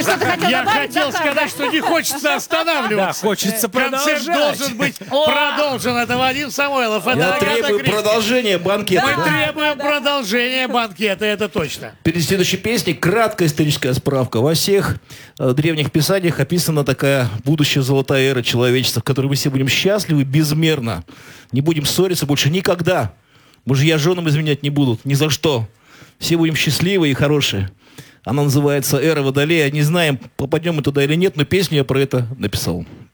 Ты что-то хотел Я добавить, хотел Захар, сказать, что не хочется останавливаться. Да, хочется Концерт продолжать. должен быть продолжен. Это Вадим Самойлов. Это Я Агата требую Кристи. продолжения банкета. Мы требуем продолжения банкета, это точно. Перед следующей песней краткая историческая справка. Во всех древних писаниях описана такая будущая золотая эра человечества, в которой мы все будем счастливы безмерно. Не будем ссориться больше никогда. Мужья женам изменять не будут. Ни за что. Все будем счастливы и хорошие. Она называется «Эра Водолея». Не знаем, попадем мы туда или нет, но песню я про это написал.